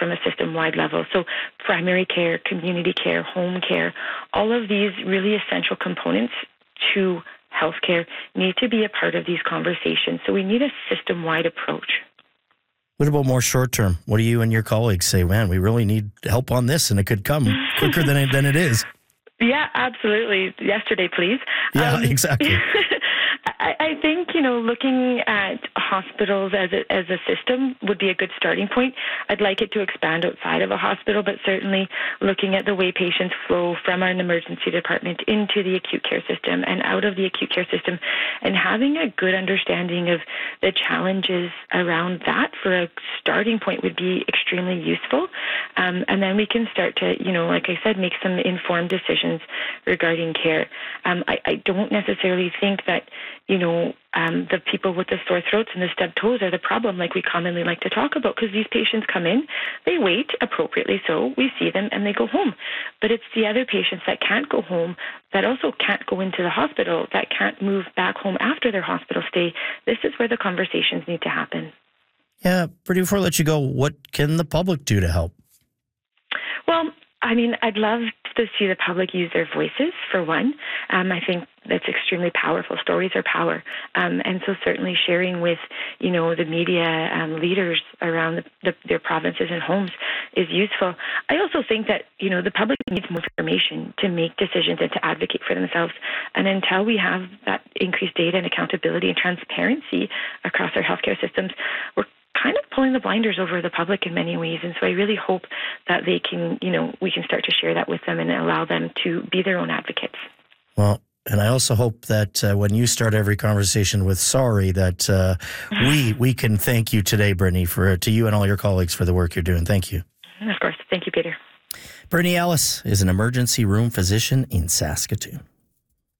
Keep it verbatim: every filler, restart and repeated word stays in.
from a system-wide level. So primary care, community care, home care, all of these really essential components to healthcare need to be a part of these conversations. So we need a system-wide approach. What about more short term? What do you and your colleagues say? Man, we really need help on this, and it could come quicker than it, than it is. Yeah, absolutely. Yesterday, please. Yeah, um, exactly. I, I think, you know, looking at hospitals as a, as a system would be a good starting point. I'd like it to expand outside of a hospital, but certainly looking at the way patients flow from an emergency department into the acute care system and out of the acute care system, and having a good understanding of the challenges around that for a starting point would be extremely useful. Um, and then we can start to, you know, like I said, make some informed decisions regarding care. Um, I, I don't necessarily think that, you know, um, the people with the sore throats and the stubbed toes are the problem, like we commonly like to talk about, because these patients come in, they wait appropriately, so we see them and they go home. But it's the other patients that can't go home, that also can't go into the hospital, that can't move back home after their hospital stay. This is where the conversations need to happen. Yeah, Brittany, before I let you go, what can the public do to help? Well, I mean, I'd love to see the public use their voices, for one. Um, I think that's extremely powerful. Stories are power. Um, and so certainly sharing with, you know, the media um, leaders around the, the, their provinces and homes is useful. I also think that, you know, the public needs more information to make decisions and to advocate for themselves. And until we have that increased data and accountability and transparency across our healthcare systems, we're kind of pulling the blinders over the public in many ways. And so I really hope that they can, you know, we can start to share that with them and allow them to be their own advocates. Well, and I also hope that uh, when you start every conversation with sorry, that uh, we we can thank you today, Brittany, for to you and all your colleagues for the work you're doing. Thank you. Of course. Thank you, Peter. Brittany Ellis is an emergency room physician in Saskatoon.